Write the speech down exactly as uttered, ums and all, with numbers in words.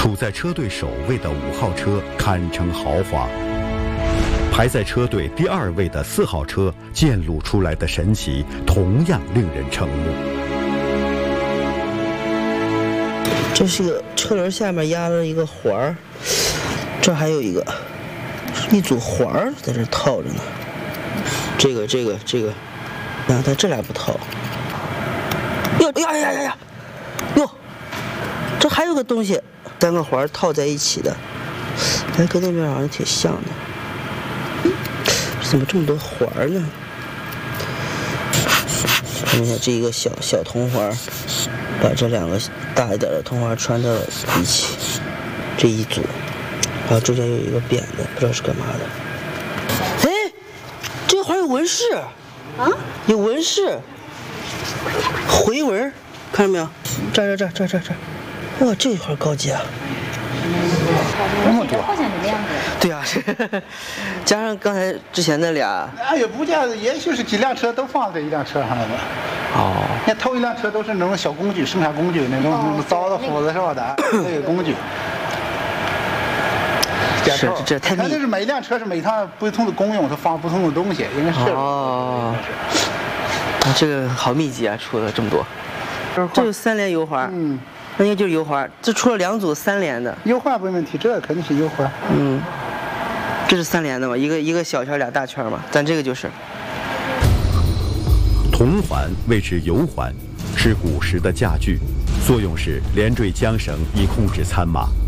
处在车队首位的五号车堪称豪华，排在车队第二位的四号车渐露出来的神奇同样令人瞠目。 这是个车轮下面压了一个环儿，这还有一个一组环儿在这套着呢。这个这个这个，然后它这俩不套。哟呀呀呀呀！哟，这还有个东西，三个环套在一起的，哎，跟那边好像挺像的。嗯，怎么这么多环儿呢？看一下这一个小小铜环，把这两个大一点的铜环穿到了一起，这一组，然后中间有一个扁的，不知道是干嘛的。哎，这个环有纹饰啊，有纹饰，回纹，看到没有？这儿这儿这儿这儿这儿，哇，这一环高级啊！ 那么多，好像是两个。 对啊，加上刚才之前那俩， 哎也不见得，也许是几辆车都放在一辆车上了吧。 哦， 你看头一辆车都是那种小工具，生产工具那种那种凿的斧子什么的，那个工具。 是这太密。 它就是每一辆车是每趟不同的功用，它放不同的东西，应该是。 哦，这个好密集啊，出了这么多。这有三连油环， 嗯， 那应该就是油环。这出了两组三连的。 油环没问题，这肯定是油环。 嗯，这是三连的嘛，一个一个小圈俩大圈嘛，咱这个就是。 铜环谓之油环，是古时的驾具，作用是连缀缰绳以控制参马。